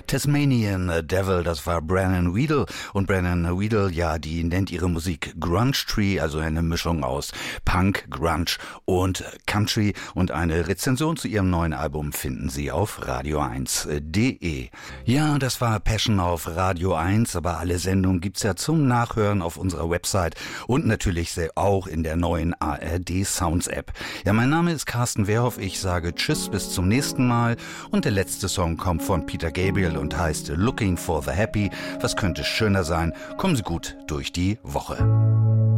Tasmanian Devil, das war Brennan Weedle. Und Brennan Weedle, ja, die nennt ihre Musik Grunge Tree, also eine Mischung aus Punk, Grunge und Country. Und eine Rezension zu ihrem neuen Album finden Sie auf radio1.de. Ja, das war Passion auf Radio 1, aber alle Sendungen gibt's ja zum Nachhören auf unserer Website und natürlich auch in der neuen ARD Sounds App. Ja, mein Name ist Carsten Wehrhoff, ich sage Tschüss, bis zum nächsten Mal. Und der letzte Song kommt von Peter Gabriel und heißt Looking for the Happy. Was könnte schöner sein? Kommen Sie gut durch die Woche.